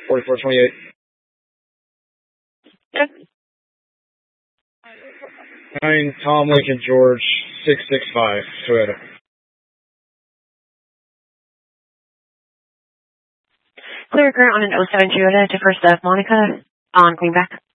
4428. Yep. 9 Tom Lincoln George 665 Toyota. Clear current on an 07 Toyota to First of Monica on Greenback.